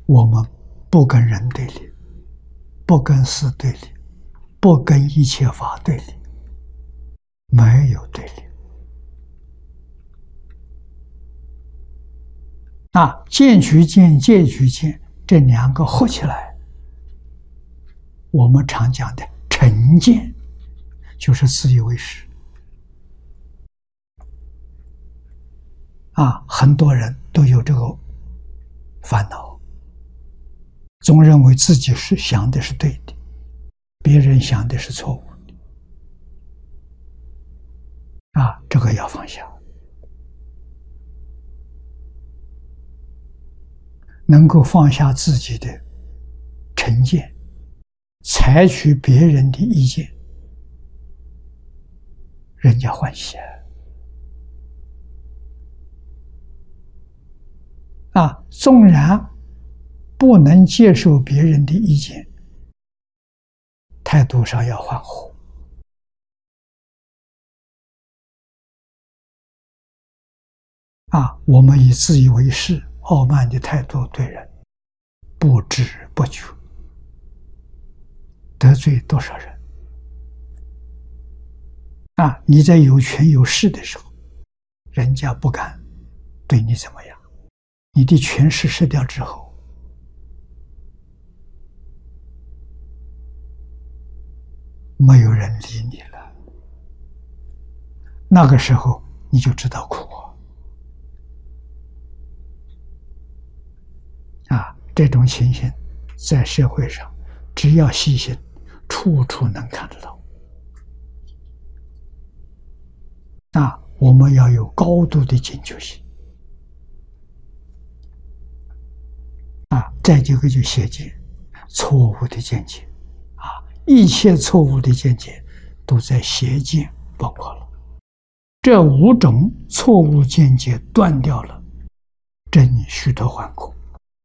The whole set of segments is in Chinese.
我们不跟人对立，不跟事对立，不跟一切法对立，没有对立。见取见、戒取见，这两个合起来，我们常讲的成见，就是自以为是。很多人都有这个烦恼，总认为自己是想的是对的，别人想的是错误的。这个要放下。能够放下自己的成见，采取别人的意见，人家欢喜纵然不能接受别人的意见，态度上要缓和。我们以自以为是、傲慢的态度对人，不知不觉得罪多少人。你在有权有势的时候，人家不敢对你怎么样，你的权势失掉之后，没有人理你了，那个时候你就知道苦。这种情形在社会上，只要细心，处处能看得到。我们要有高度的警觉性。再这个就邪见，错误的见解。一切错误的见解都在邪见包括了。这5种错误见解断掉了，真须陀洹果，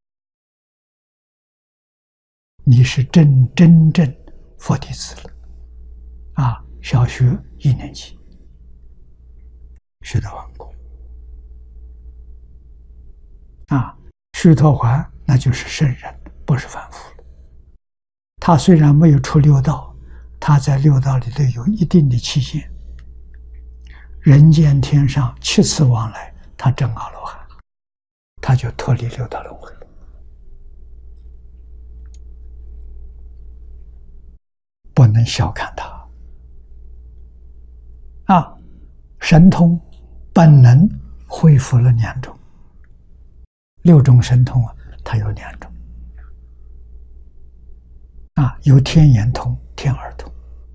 你是真正佛弟子了。小学1年级须陀洹果。须陀洹那就是圣人，不是凡夫了。他虽然没有出六道，他在六道里头有一定的期限，人间天上7次往来，他证阿罗汉，他就脱离六道轮回了。不能小看他。神通本能恢复了2种，6种神通它有2种。有天眼通、天耳通。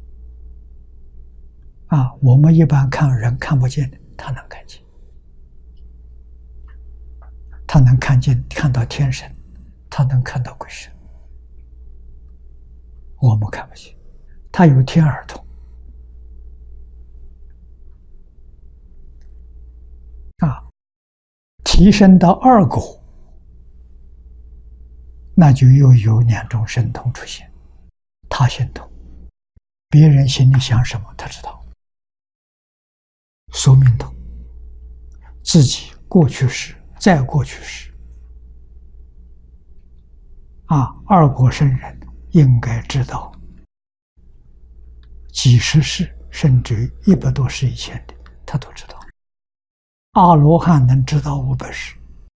我们一般看人看不见的，他能看见。他能看到天神，他能看到鬼神，我们看不见。他有天耳通。提升到2果，那就又有2种神通出现。他心通，别人心里想什么他知道。宿命通，自己过去式、再过去式。2果圣人应该知道几十世，甚至于100多世以前的，他都知道。阿罗汉能知道500世。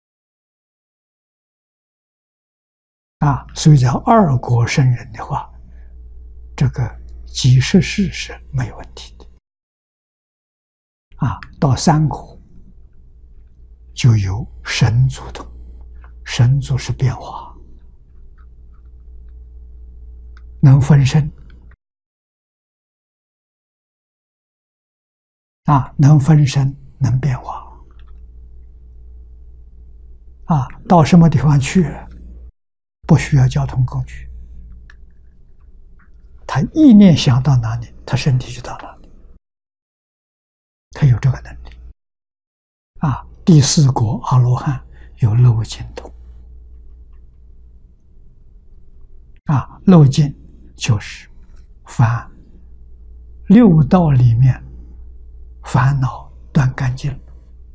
所以在2果圣人的话，这个几十世是没有问题的。到3果就有神足通，神足是变化，能分身。能分身，能变化。到什么地方去，不需要交通工具，他意念想到哪里，他身体就到哪里，他有这个能力。第4果阿罗汉有漏尽通。漏尽就是凡6道里面烦恼断干净，